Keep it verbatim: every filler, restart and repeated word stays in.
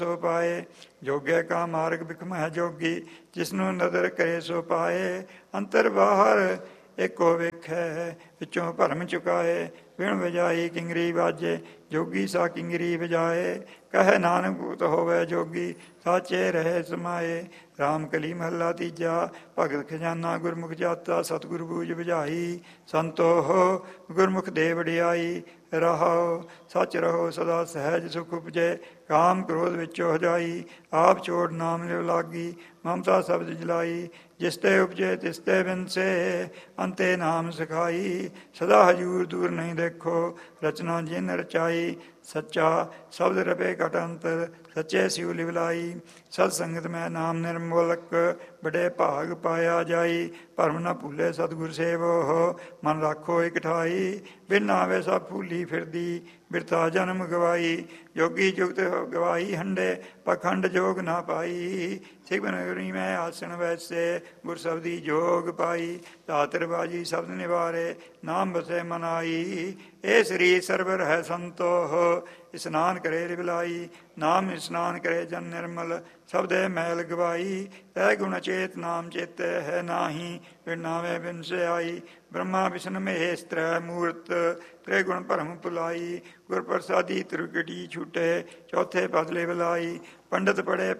ਸੋ ਪਾਏ। ਜੋਗੇ ਕਾ ਮਾਰਗ ਬਿਖਮ ਹੈ ਜੋਗੀ, ਜਿਸਨੂੰ ਨਦਰ ਕਰੇ ਸੋ ਪਾਏ। ਅੰਤਰ ਬਾਹਰ ਇੱਕੋ ਵੇਖੈ, ਵਿੱਚੋਂ ਭਰਮ ਚੁਕਾਏ। ਵਿਣ ਵਜਾਈ ਕਿੰਗਰੀ ਵਾਜੇ, ਜੋਗੀ ਸਾ ਕਿੰਗਰੀ ਵਜਾਏ। ਕਹੈ ਨਾਨਕ ਭੂਤ ਹੋਵੇ ਜੋਗੀ, ਸਾਚੇ ਰਹੇ ਸਮਾਏ। ਰਾਮ ਕਲੀ ਮਹੱਲਾ ਤੀਜਾ। ਭਗਤ ਖਜ਼ਾਨਾ ਗੁਰਮੁਖ ਜਾਤਾ, ਸਤਿਗੁਰ ਬੂਝ ਬੁਝਾਈ। ਸੰਤੋਹ ਗੁਰਮੁਖ ਦੇ ਵਡਿਆਈ, ਰਹਾਉ ਸੱਚ ਰਹੋ ਸਦਾ ਸਹਿਜ ਸੁਖ ਉਪਜੇ। ਕਾਮ ਕ੍ਰੋਧ ਵਿੱਚੋਂ ਹਜਾਈ, ਆਪ ਛੋੜ ਨਾਮ ਲਿਵ ਲਾਗੀ। ਮਮਤਾ ਸ਼ਬਦ ਜਲਾਈ, ਜਿਸ ਤੇ ਉਪਜੇ ਤਿਸ ਤੇ ਬਿਨਸੇ। ਅੰਤੇ ਨਾਮ ਸਿਖਾਈ, ਸਦਾ ਹਜੂਰ ਦੂਰ ਨਹੀਂ ਦੇਖੋ। ਰਚਨਾ ਜਿਨ ਰਚਾਈ, ਸੱਚਾ ਸ਼ਬਦ ਰਪੇ ਘਟ ਅੰਤਰ। ਸੱਚੇ ਸਿਉ ਲਿਵ ਲਾਈ, ਸਤ ਸੰਗਤ ਮੈਂ ਨਾਮ ਨਿਰਮੋਲਕ। ਬੜੇ ਭਾਗ ਪਾਇਆ ਜਾਈ, ਭਰਮ ਨਾ ਭੂਲੇ ਸਤਿਗੁਰ ਸੇਵੋ। ਮਨ ਰਾਖੋ ਇਕ ਠਾਈ, ਬਿਨ ਆਵੇ ਸਭ ਭੂਲੀ ਫਿਰਦੀ। ਬਿਰਥਾ ਜਨਮ ਗਵਾਈ, ਜੋਗੀ ਜੁਗਤ ਗਵਾਈ ਹੰਡੇ। ਪਖੰਡ ਜੋਗ ਨਾ ਪਾਈ, ਸਿਗਨਰੀ ਮੈਂ ਆਸਣ ਵੈਸੇ। ਗੁਰ ਸਬਦੀ ਜੋਗ ਪਾਈ, ਧਾਤਰ ਬਾਜੀ ਸ਼ਬਦ ਨਿਵਾਰੇ। ਨਾਮ ਬਸੇ ਮਨ ਆਈ, ਇਹ ਸਰੀਰ ਸਰਵਰ ਹੈ ਸੰਤੋਹ। ਇਸਨਾਨ ਕਰੇ ਲਿਵਲਾਈ, ਨਾਮ ਇਸਨਾਨ ਕਰੇ ਜਨ ਨਿਰਮਲ। ਸ਼ਬਦੇ ਮੈਲ ਗਵਾਈ, ਤੈ ਗੁਣ ਚੇਤ ਨਾਮ ਚੇਤੇ ਹੈ ਨਾਹੀ। ਬਿਨ ਨਾਵੇਂ ਬਿਨ ਸਿਆਈ, ਬ੍ਰਹਮਾ ਵਿਸ਼ਨ ਮਹੇਸ਼ ਤ੍ਰੈ ਮੂਰਤ। ਤ੍ਰੇ ਗੁਣ ਭਰਮ ਭੁਲਾਈ, ਗੁਰ ਪ੍ਰਸਾਦੀ ਤ੍ਰਿਕਟੀ ਛੂਟੇ। ਚੌਥੇ ਪਦ ਲਿਵ ਲਾਈ, ਪੰਡਤ ਪੜੇ